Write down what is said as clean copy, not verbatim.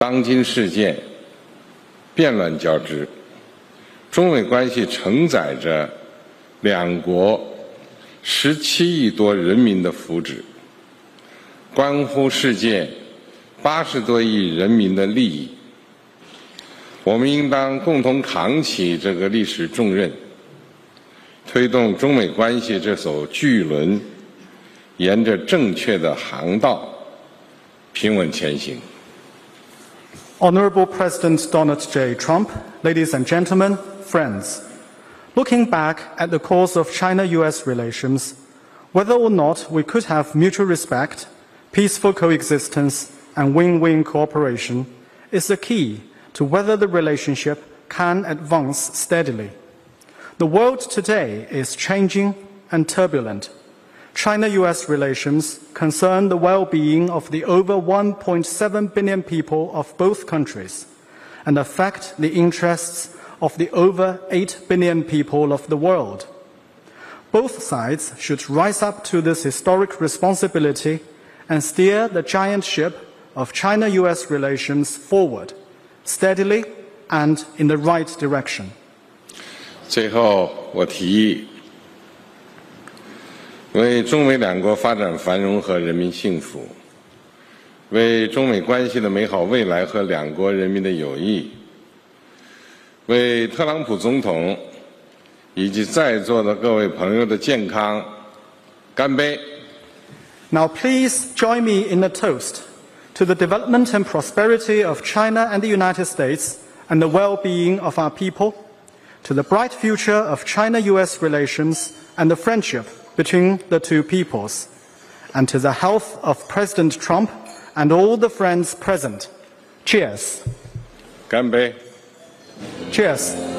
当今世界变乱交织，中美关系承载着两国17亿多人民的福祉，关乎世界80多亿人民的利益。我们应当共同扛起这个历史重任，推动中美关系这艘巨轮沿着正确的航道平稳前行。 Honorable President Donald J. Trump, ladies and gentlemen, friends, looking back at the course of China-US relations, whether or not we could have mutual respect, peaceful coexistence, and win-win cooperation is the key to whether the relationship can advance steadily. The world today is changing and turbulent. China-US relations concern the well-being of the over 1.7 billion people of both countries and affect the interests of the over 8 billion people of the world. Both sides should rise up to this historic responsibility and steer the giant ship of China-US relations forward, steadily and in the right direction. 最后，我提议为中美两国发展繁荣和人民幸福，为中美关系的美好未来和两国人民的友谊，为特朗普总统以及在座的各位朋友的健康干杯。 Now please join me in a toast to the development and prosperity of China and the United States and the well-being of our people, to the bright future of China-US relations and the friendship between the two peoples, and to the health of President Trump and all the friends present. Cheers. 干杯。 Cheers.